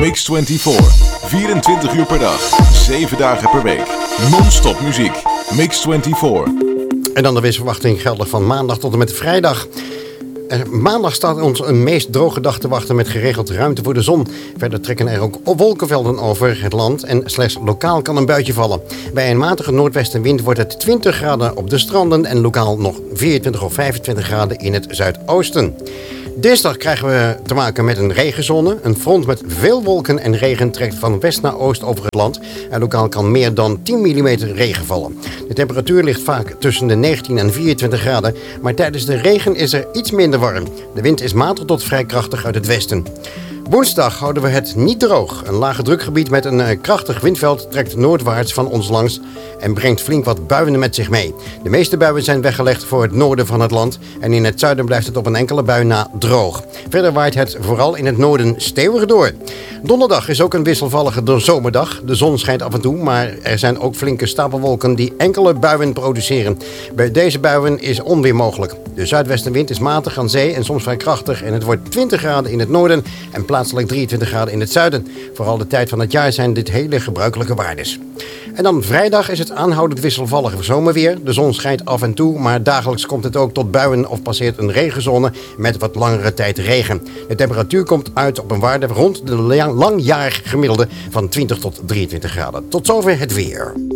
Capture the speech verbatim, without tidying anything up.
Mix vierentwintig. vierentwintig uur per dag. zeven dagen per week. Non-stop muziek. Mix vierentwintig. En dan de weersverwachting geldig van maandag tot en met vrijdag. Maandag staat ons een meest droge dag te wachten met geregeld ruimte voor de zon. Verder trekken er ook wolkenvelden over het land en slechts lokaal kan een buitje vallen. Bij een matige noordwestenwind wordt het twintig graden op de stranden en lokaal nog vierentwintig of vijfentwintig graden in het zuidoosten. Dinsdag krijgen we te maken met een regenzone. Een front met veel wolken en regen trekt van west naar oost over het land. En lokaal kan meer dan tien millimeter regen vallen. De temperatuur ligt vaak tussen de negentien en vierentwintig graden. Maar tijdens de regen is er iets minder warm. De wind is matig tot vrij krachtig uit het westen. Woensdag houden we het niet droog. Een lage drukgebied met een krachtig windveld trekt noordwaarts van ons langs en brengt flink wat buien met zich mee. De meeste buien zijn weggelegd voor het noorden van het land en in het zuiden blijft het op een enkele bui na droog. Verder waait het vooral in het noorden stevig door. Donderdag is ook een wisselvallige zomerdag. De zon schijnt af en toe, maar er zijn ook flinke stapelwolken die enkele buien produceren. Bij deze buien is onweer mogelijk. De zuidwestenwind is matig aan zee en soms vrij krachtig en het wordt twintig graden in het noorden en plaatselijk drieëntwintig graden in het zuiden. Vooral de tijd van het jaar zijn dit hele gebruikelijke waardes. En dan vrijdag is het aanhoudend wisselvallige zomerweer. De zon schijnt af en toe, maar dagelijks komt het ook tot buien of passeert een regenzone met wat langere tijd regen. De temperatuur komt uit op een waarde rond de langjarig gemiddelde van twintig tot drieëntwintig graden. Tot zover het weer.